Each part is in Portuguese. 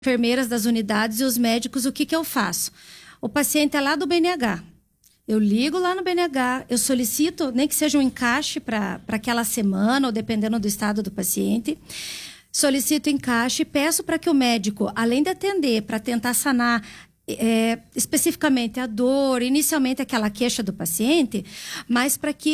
enfermeiras das unidades e os médicos, o que eu faço? O paciente é lá do BNH. Eu ligo lá no BNH, eu solicito, nem que seja um encaixe para aquela semana, ou dependendo do estado do paciente. Solicito encaixe e peço para que o médico, além de atender, para tentar sanar especificamente a dor, inicialmente aquela queixa do paciente, mas para que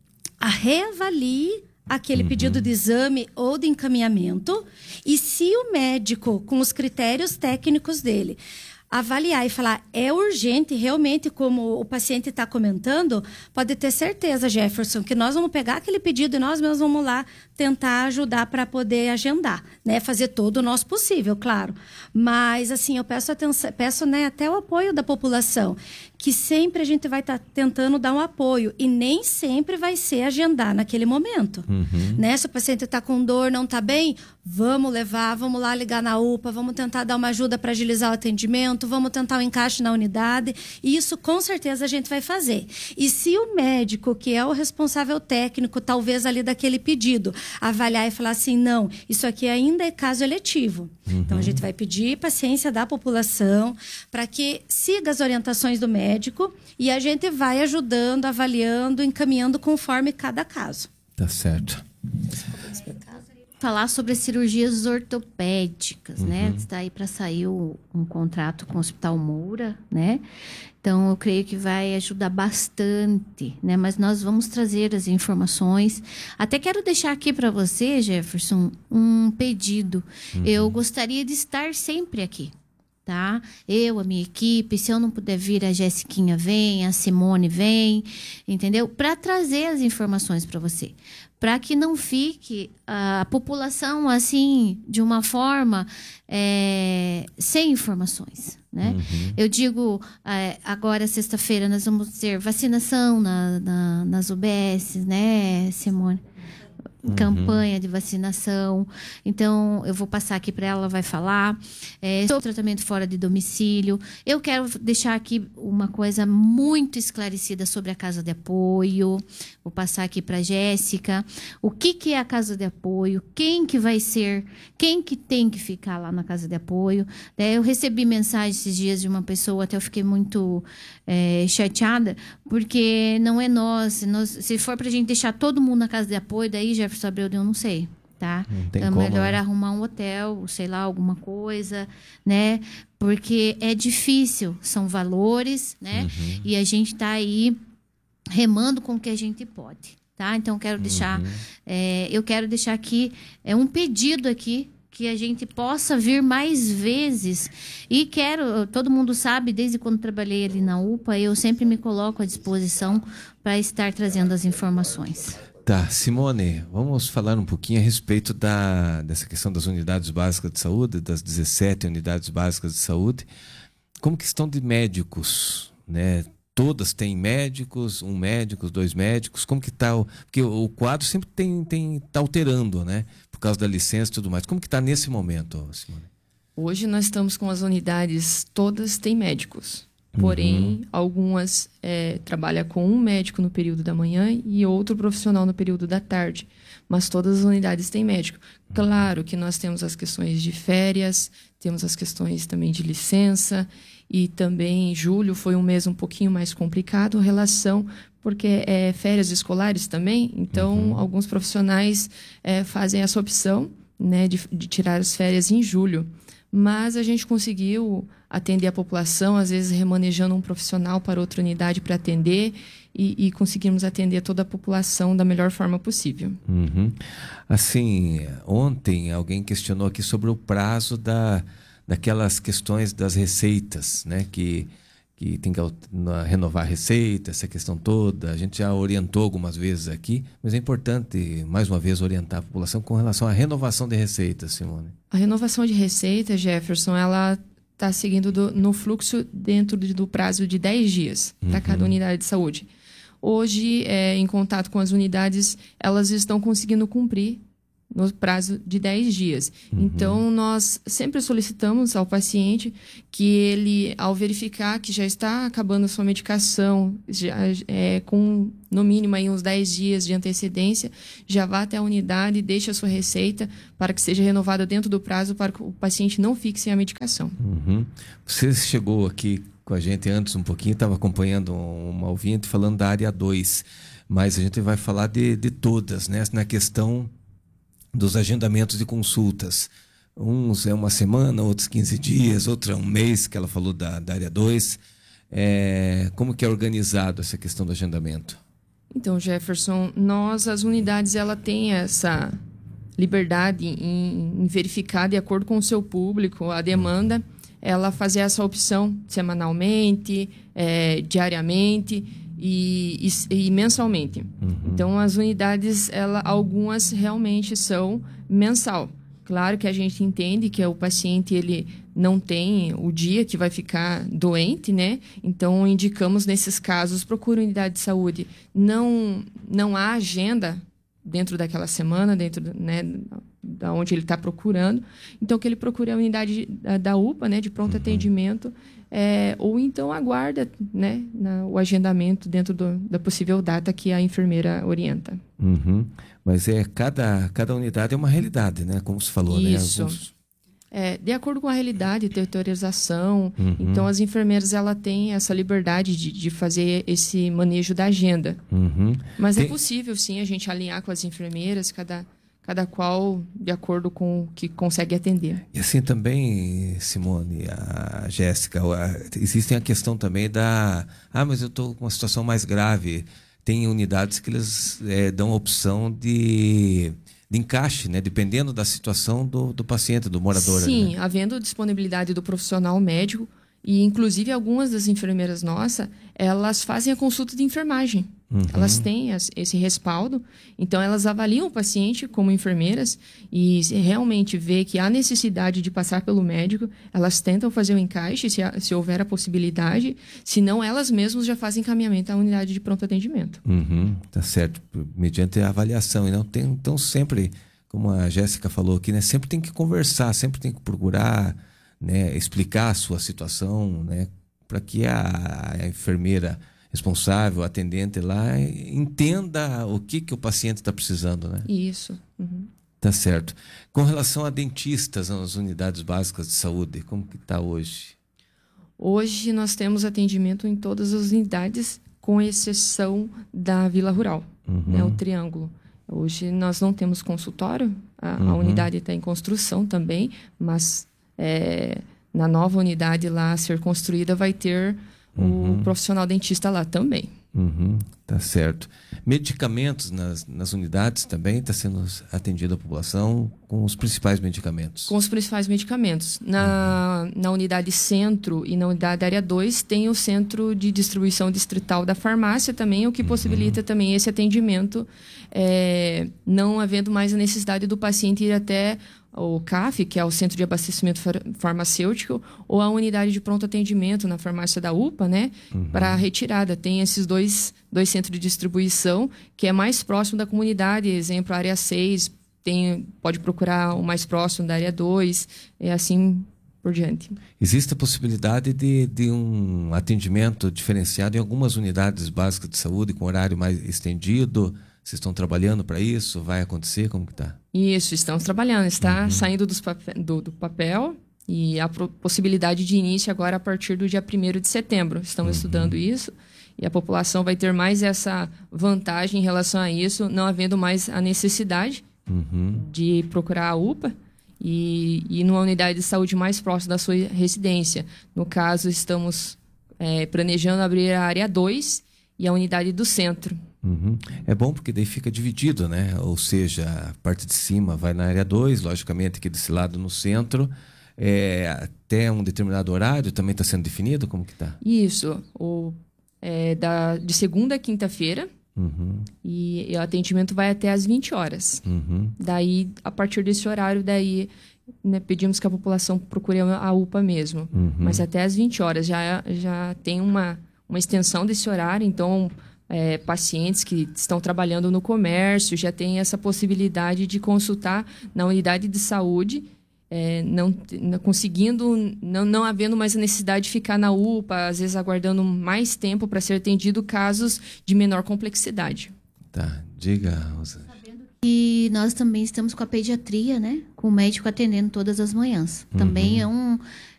reavalie aquele pedido de exame ou de encaminhamento, e se o médico, com os critérios técnicos dele, avaliar e falar, é urgente, realmente, como o paciente está comentando, pode ter certeza, Jefferson, que nós vamos pegar aquele pedido e nós mesmos vamos lá tentar ajudar para poder agendar, né? Fazer todo o nosso possível, claro. Mas, assim, eu peço atenção, né, até o apoio da população, que sempre a gente vai estar tentando dar um apoio e nem sempre vai ser agendar naquele momento. Né? Se o paciente está com dor, não está bem, vamos levar, vamos lá ligar na UPA, vamos tentar dar uma ajuda para agilizar o atendimento, vamos tentar um encaixe na unidade, e isso com certeza a gente vai fazer. E se o médico, que é o responsável técnico, talvez ali daquele pedido, avaliar e falar assim, não, isso aqui ainda é caso eletivo. Então a gente vai pedir paciência da população para que siga as orientações do médico e a gente vai ajudando, avaliando, encaminhando conforme cada caso. Tá certo. Falar sobre as cirurgias ortopédicas, né? Está aí para sair um contrato com o Hospital Moura, né? Então, eu creio que vai ajudar bastante, né? Mas nós vamos trazer as informações. Até quero deixar aqui para você, Jefferson, um pedido. Eu gostaria de estar sempre aqui, tá? Eu, a minha equipe, se eu não puder vir, a Jessiquinha vem, a Simone vem, entendeu? Para trazer as informações para você. Para que não fique a população, assim, de uma forma sem informações, né? Eu digo, agora, sexta-feira, nós vamos ter vacinação nas UBSs, né, Simone? Campanha de vacinação. Então, eu vou passar aqui para ela, vai falar sobre tratamento fora de domicílio. Eu quero deixar aqui uma coisa muito esclarecida sobre a casa de apoio. Vou passar aqui para a Jéssica. O que é a casa de apoio? Quem que vai ser? Quem que tem que ficar lá na casa de apoio? Eu recebi mensagem esses dias de uma pessoa, até eu fiquei muito chateada, porque não é nós. Se for para a gente deixar todo mundo na casa de apoio, daí, Jefferson Abreu, eu não sei, tá? Então, é melhor arrumar um hotel, sei lá, alguma coisa, né? Porque é difícil, são valores, né? E a gente tá aí remando com o que a gente pode, tá? Então, eu quero deixar aqui um pedido aqui, que a gente possa vir mais vezes. E todo mundo sabe, desde quando trabalhei ali na UPA, eu sempre me coloco à disposição para estar trazendo as informações. Tá, Simone, vamos falar um pouquinho a respeito dessa questão das unidades básicas de saúde, das 17 unidades básicas de saúde. Como que estão de médicos, né? Todas têm médicos, um médico, dois médicos, como que tá? Porque o quadro sempre tá alterando, né? Por causa da licença e tudo mais. Como que está nesse momento, Simone? Hoje nós estamos com as unidades, todas têm médicos. Porém, algumas trabalham com um médico no período da manhã e outro profissional no período da tarde. Mas todas as unidades têm médico. Claro que nós temos as questões de férias, temos as questões também de licença. E também julho foi um mês um pouquinho mais complicado, porque férias escolares também. Então, alguns profissionais fazem essa opção, né, de tirar as férias em julho. Mas a gente conseguiu atender a população, às vezes remanejando um profissional para outra unidade para atender, e conseguimos atender toda a população da melhor forma possível. Assim, ontem alguém questionou aqui sobre o prazo daquelas questões das receitas, né? Que tem que renovar a receita, essa questão toda. A gente já orientou algumas vezes aqui, mas é importante, mais uma vez, orientar a população com relação à renovação de receitas, Simone. A renovação de receita, Jefferson, ela está seguindo no fluxo dentro do prazo de 10 dias para cada unidade de saúde. Hoje, em contato com as unidades, elas estão conseguindo cumprir no prazo de 10 dias. Então, nós sempre solicitamos ao paciente que ele, ao verificar que já está acabando a sua medicação, já, com no mínimo aí uns 10 dias de antecedência, já vá até a unidade e deixe a sua receita para que seja renovada dentro do prazo, para que o paciente não fique sem a medicação. Você chegou aqui com a gente antes um pouquinho, estava acompanhando uma ouvinte falando da área 2, mas a gente vai falar de todas, né? Na questão dos agendamentos de consultas. Uns é uma semana, outros 15 dias, outros é um mês, que ela falou da área 2. Como que é organizado essa questão do agendamento? Então, Jefferson, as unidades, ela tem essa liberdade em verificar, de acordo com o seu público, a demanda, ela fazer essa opção semanalmente, diariamente e mensalmente. Então, as unidades, algumas realmente são mensal. Claro que a gente entende que o paciente ele não tem o dia que vai ficar doente, né? Então, indicamos nesses casos, procure unidade de saúde. Não há agenda dentro daquela semana, dentro, né, da onde ele está procurando. Então, que ele procure a unidade da UPA, né, de pronto atendimento, ou então aguarda, né, o agendamento dentro da possível data que a enfermeira orienta. Mas cada unidade é uma realidade, né? Como você falou, Isso. né? De acordo com a realidade, territorialização. Então, as enfermeiras ela têm essa liberdade de fazer esse manejo da agenda. Mas é possível, sim, a gente alinhar com as enfermeiras, cada qual de acordo com o que consegue atender. E assim também, Simone, a Jéssica, existe a questão também mas eu estou com uma situação mais grave. Tem unidades que eles dão a opção de encaixe, né? Dependendo da situação do paciente, do morador. Sim, né? havendo disponibilidade do profissional médico, e inclusive algumas das enfermeiras nossas, elas fazem a consulta de enfermagem. Elas têm esse respaldo, então elas avaliam o paciente como enfermeiras e se realmente vê que há necessidade de passar pelo médico, elas tentam fazer o encaixe se houver a possibilidade, senão elas mesmas já fazem encaminhamento à unidade de pronto atendimento. Tá certo, mediante a avaliação. E não tem, então sempre, como a Jéssica falou aqui, né, sempre tem que conversar, sempre tem que procurar, né, explicar a sua situação, né, para que a enfermeira responsável, atendente lá, entenda o que o paciente está precisando, né? Isso. Tá certo. Com relação a dentistas nas unidades básicas de saúde, como que está hoje? Hoje nós temos atendimento em todas as unidades, com exceção da Vila Rural, né, o Triângulo. Hoje nós não temos consultório, a unidade está em construção também, mas na nova unidade lá a ser construída vai ter o profissional dentista lá também. Tá certo. Medicamentos nas unidades também está sendo atendida a população com os principais medicamentos? Com os principais medicamentos. Na unidade centro e na unidade área 2 tem o centro de distribuição distrital da farmácia também, o que possibilita também esse atendimento, não havendo mais a necessidade do paciente ir até o CAF, que é o Centro de Abastecimento Farmacêutico, ou a unidade de pronto atendimento na farmácia da UPA, né, para retirada. Tem esses dois centros de distribuição, que é mais próximo da comunidade, exemplo, a área 6, pode procurar o mais próximo da área 2, e assim por diante. Existe a possibilidade de um atendimento diferenciado em algumas unidades básicas de saúde, com horário mais estendido? Vocês estão trabalhando para isso? Vai acontecer? Como que está? Isso, estamos trabalhando. Está saindo do papel e a possibilidade de início agora a partir do dia 1º de setembro. Estamos estudando isso e a população vai ter mais essa vantagem em relação a isso, não havendo mais a necessidade de procurar a UPA e numa unidade de saúde mais próxima da sua residência. No caso, estamos planejando abrir a área 2 e a unidade do centro. É bom porque daí fica dividido, né? Ou seja, a parte de cima vai na área 2, logicamente que desse lado no centro, até um determinado horário também está sendo definido? Como que está? Isso, de segunda a quinta-feira, e o atendimento vai até às 20 horas. Daí, a partir desse horário, né, pedimos que a população procure a UPA mesmo, mas até às 20 horas já tem uma extensão desse horário, então pacientes que estão trabalhando no comércio já têm essa possibilidade de consultar na unidade de saúde, não havendo mais a necessidade de ficar na UPA, às vezes aguardando mais tempo para ser atendido casos de menor complexidade. Tá, diga, Rosa. E nós também estamos com a pediatria, né? Com o médico atendendo todas as manhãs. Também